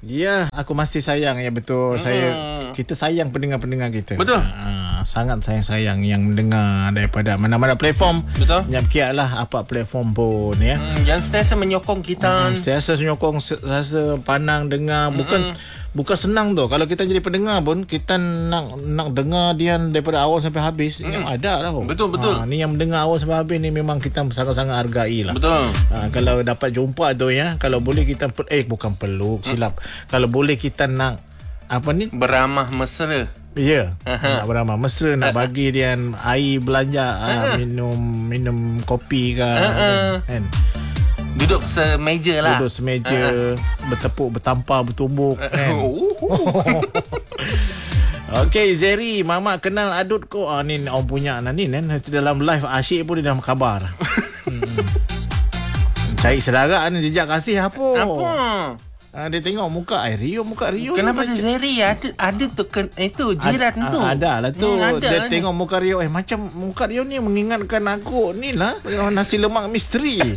Ya, aku masih sayang. Ya betul. Kita sayang pendengar-pendengar kita. Betul. Sangat sayang yang mendengar daripada mana-mana platform. Betul. Nyapkiatlah apa platform pun ya. Yang sentiasa menyokong kita. Sentiasa menyokong, rasa pandang dengar. Bukan senang tu. Kalau kita jadi pendengar pun, kita nak dengar dia daripada awal sampai habis. Yang ada lah. Betul. Ni yang mendengar awal sampai habis ni memang kita sangat-sangat hargai lah. Betul. Kalau dapat jumpa tu ya, kalau boleh kita bukan peluk, silap. Kalau boleh kita nak apa ni? Beramah mesra. Ya, nak beramah mesra, nak bagi dia air belanja, minum kopi ke, kan? Duduk semeja lah. Duduk semeja, bertepuk, bertampar, bertumbuk, kan? Okey, Zeri, Mama kenal Adut ko. Ni orang punya ni kan. Dalam live asyik pun dia dah khabar. Cari sedara ni, jejak kasih apa? Dia tengok muka Rio. Kenapa Zeri ada tu itu jiran tu? Ada lah tu. Dia ada tengok muka Rio. Macam muka Rio ni mengingatkan aku ni lah, nasi lemak misteri.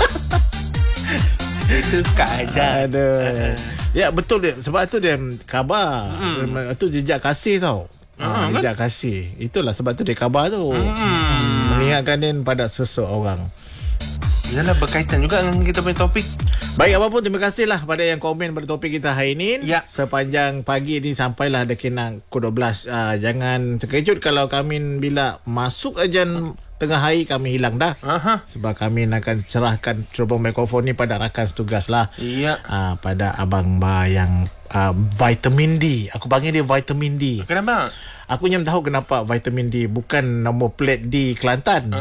Itu Kak Ajar. Ya betul dia. Sebab tu dia khabar. Itu jejak kasih tau. Jejak kasih. Itulah sebab tu dia khabar tu. Mengingatkan dia pada seseorang. Yalah, berkaitan juga dengan kita punya topik. Baik, apapun, terima kasihlah pada yang komen pada topik kita hari ini. Ya. Sepanjang pagi ni sampailah dekat pukul 12. Jangan terkejut kalau kami bila masuk ajan tengah hari kami hilang dah. Sebab kami akan cerahkan terbang mikrofon ni pada rakan setugas lah. Ya. Pada Abang Ba yang vitamin D. Aku panggil dia vitamin D. Kenapa? Aku nyam tahu kenapa vitamin D, bukan nombor plate di Kelantan.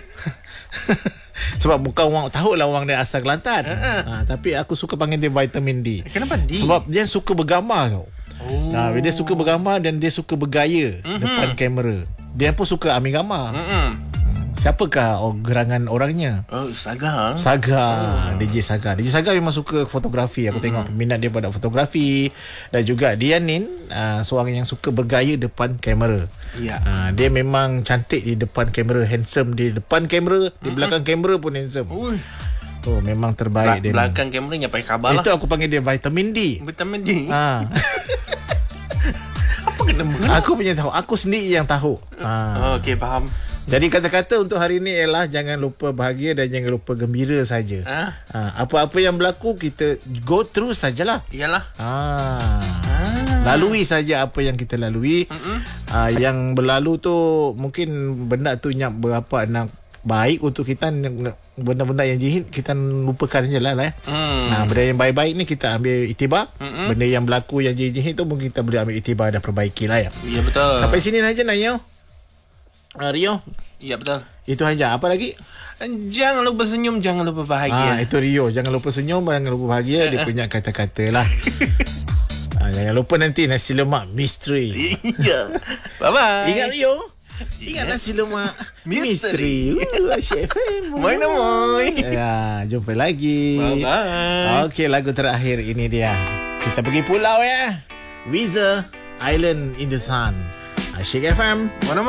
Sebab bukan orang, tahulah orang dia asal Kelantan. Tapi aku suka panggil dia vitamin D. Kenapa D? Sebab dia suka bergambar tau. Dia suka bergambar dan dia suka bergaya depan kamera. Dia pun suka ambil gambar. Siapakah gerangan orangnya? Saga. DJ Saga memang suka fotografi. Aku tengok minat dia pada fotografi. Dan juga dia ni seorang yang suka bergaya depan kamera. Ya. Dia memang cantik di depan kamera, handsome di depan kamera, di belakang kamera pun handsome. Memang terbaik dia. Belakang kamera yang pakai khabar lah. Itu aku panggil dia vitamin D. Vitamin D. Apa kena mengenal? Aku punya tahu. Aku sendiri yang tahu. Okey, faham. Jadi kata-kata untuk hari ini ialah jangan lupa bahagia dan jangan lupa gembira saja. Apa-apa yang berlaku kita go through sajalah. Iyalah. Lalui saja apa yang kita lalui. Yang berlalu tu mungkin benda tu nyap berapa nak baik untuk kita, benda-benda yang jihit kita lupakan je lah. Benda yang baik-baik ni kita ambil iktibar. Benda yang berlaku yang jihit tu mungkin kita boleh ambil iktibar dan perbaiki lah ya. Ya, betul. Sampai sini saja Nayo. Rio. Ya, betul. Itu aja. Apa lagi? Jangan lupa senyum, jangan lupa bahagia. Itu Rio. Jangan lupa senyum, jangan lupa bahagia. Dia punya kata-kata lah. Jangan lupa nanti nasi lemak misteri. Ya. Bye-bye. Ingat Rio. Ingat nasi lemak misteri. Chef Moy. Ya, jumpa lagi. Bye-bye. Okey, lagu terakhir ini dia. Kita pergi pulau ya. Weezer, Island in the Sun. Shake FM. Mana